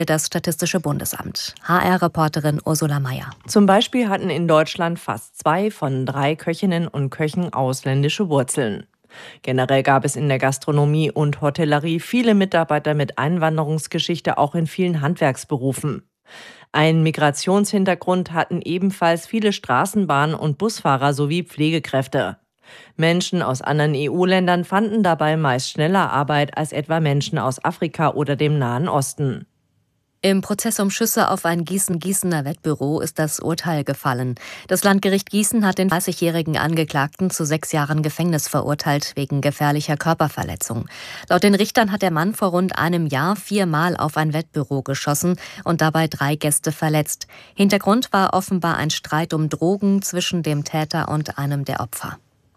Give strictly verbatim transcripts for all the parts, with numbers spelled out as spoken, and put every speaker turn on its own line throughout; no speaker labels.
das Statistische Bundesamt. H R-Reporterin Ursula Mayer.
Zum Beispiel hatten in Deutschland fast zwei von drei Köchinnen und Köchen ausländische Wurzeln. Generell gab es in der Gastronomie und Hotellerie viele Mitarbeiter mit Einwanderungsgeschichte, auch in vielen Handwerksberufen. Einen Migrationshintergrund hatten ebenfalls viele Straßenbahn- und Busfahrer sowie Pflegekräfte. Menschen aus anderen E U-Ländern fanden dabei meist schneller Arbeit als etwa Menschen aus Afrika oder dem Nahen Osten.
Im Prozess um Schüsse auf ein Gießen-Gießener Wettbüro ist das Urteil gefallen. Das Landgericht Gießen hat den dreißigjährigen Angeklagten zu sechs Jahren Gefängnis verurteilt wegen gefährlicher Körperverletzung. Laut den Richtern hat der Mann vor rund einem Jahr viermal auf ein Wettbüro geschossen und dabei drei Gäste verletzt. Hintergrund war offenbar ein Streit um Drogen zwischen dem Täter und einem der Opfer.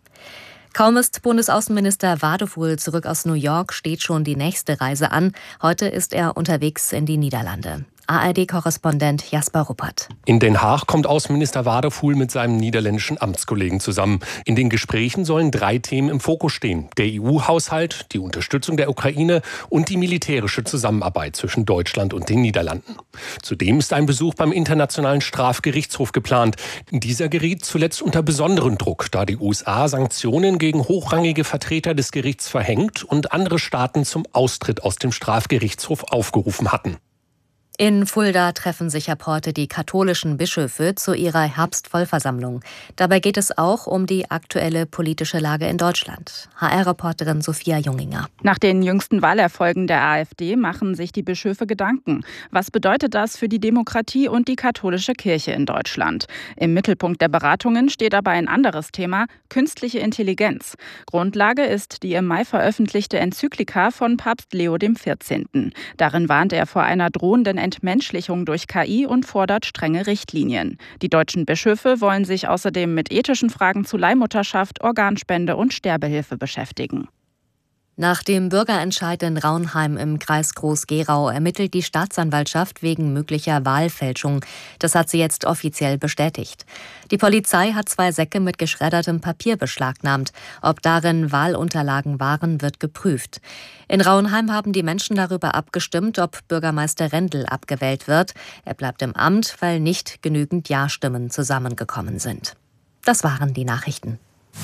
Kaum ist Bundesaußenminister Wadefuhl zurück aus New York, steht schon die nächste Reise an. Heute ist er unterwegs in die Niederlande. A R D-Korrespondent Jasper Ruppert.
In Den Haag kommt Außenminister Wadefuhl mit seinem niederländischen Amtskollegen zusammen. In den Gesprächen sollen drei Themen im Fokus stehen. Der E U-Haushalt, die Unterstützung der Ukraine und die militärische Zusammenarbeit zwischen Deutschland und den Niederlanden. Zudem ist ein Besuch beim Internationalen Strafgerichtshof geplant. Dieser geriet zuletzt unter besonderen Druck, da die U S A Sanktionen gegen hochrangige Vertreter des Gerichts verhängt und andere Staaten zum Austritt aus dem Strafgerichtshof aufgerufen hatten.
In Fulda treffen sich ab heute die katholischen Bischöfe zu ihrer Herbstvollversammlung. Dabei geht es auch um die aktuelle politische Lage in Deutschland. H R-Reporterin Sophia Junginger.
Nach den jüngsten Wahlerfolgen der AfD machen sich die Bischöfe Gedanken. Was bedeutet das für die Demokratie und die katholische Kirche in Deutschland? Im Mittelpunkt der Beratungen steht aber ein anderes Thema: künstliche Intelligenz. Grundlage ist die im Mai veröffentlichte Enzyklika von Papst Leo der vierzehnte. Darin warnt er vor einer drohenden Entmenschlichung durch K I und fordert strenge Richtlinien. Die deutschen Bischöfe wollen sich außerdem mit ethischen Fragen zu Leihmutterschaft, Organspende und Sterbehilfe beschäftigen.
Nach dem Bürgerentscheid in Raunheim im Kreis Groß-Gerau ermittelt die Staatsanwaltschaft wegen möglicher Wahlfälschung. Das hat sie jetzt offiziell bestätigt. Die Polizei hat zwei Säcke mit geschreddertem Papier beschlagnahmt. Ob darin Wahlunterlagen waren, wird geprüft. In Raunheim haben die Menschen darüber abgestimmt, ob Bürgermeister Rendel abgewählt wird. Er bleibt im Amt, weil nicht genügend Ja-Stimmen zusammengekommen sind. Das waren die Nachrichten.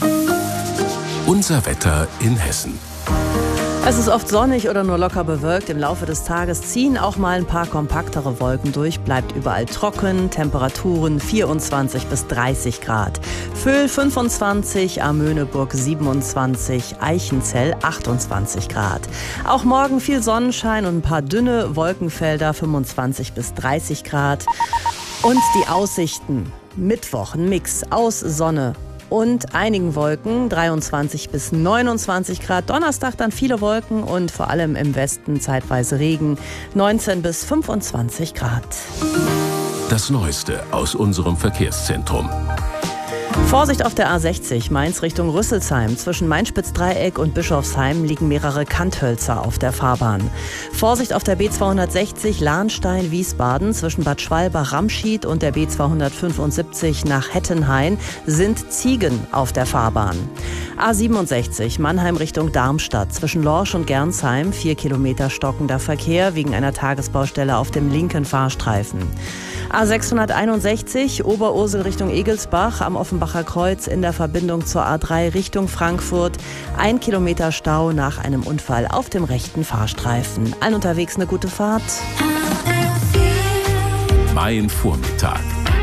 Unser Wetter in Hessen.
Es ist oft sonnig oder nur locker bewölkt. Im Laufe des Tages ziehen auch mal ein paar kompaktere Wolken durch. Bleibt überall trocken. Temperaturen vierundzwanzig bis dreißig Grad. Vöhl fünfundzwanzig, Amöneburg siebenundzwanzig, Eichenzell achtundzwanzig Grad. Auch morgen viel Sonnenschein und ein paar dünne Wolkenfelder, fünfundzwanzig bis dreißig Grad. Und die Aussichten. Mittwoch ein Mix aus Sonne und einigen Wolken, dreiundzwanzig bis neunundzwanzig Grad. Donnerstag dann viele Wolken und vor allem im Westen zeitweise Regen, neunzehn bis fünfundzwanzig Grad.
Das Neueste aus unserem Verkehrszentrum.
Vorsicht auf der A sechzig, Mainz Richtung Rüsselsheim. Zwischen Main-Spitz-Dreieck und Bischofsheim liegen mehrere Kanthölzer auf der Fahrbahn. Vorsicht auf der B zweihundertsechzig Lahnstein-Wiesbaden. Zwischen Bad Schwalbach-Ramschied und der B zweihundertfünfundsiebzig nach Hettenhain sind Ziegen auf der Fahrbahn. A siebenundsechzig Mannheim Richtung Darmstadt. Zwischen Lorsch und Gernsheim vier Kilometer stockender Verkehr wegen einer Tagesbaustelle auf dem linken Fahrstreifen. A sechshunderteinundsechzig Oberursel Richtung Egelsbach am Offenbacher Kreuz in der Verbindung zur A drei Richtung Frankfurt. Ein Kilometer Stau nach einem Unfall auf dem rechten Fahrstreifen. Allen unterwegs eine gute Fahrt.
Mein Vormittag.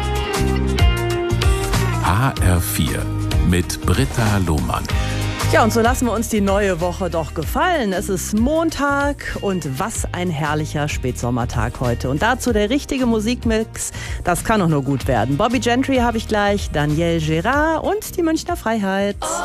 H R vier mit Britta Lohmann.
Ja, und so lassen wir uns die neue Woche doch gefallen. Es ist Montag und was ein herrlicher Spätsommertag heute. Und dazu der richtige Musikmix, das kann doch nur gut werden. Bobby Gentry habe ich gleich, Danielle Gérard und die Münchner Freiheit.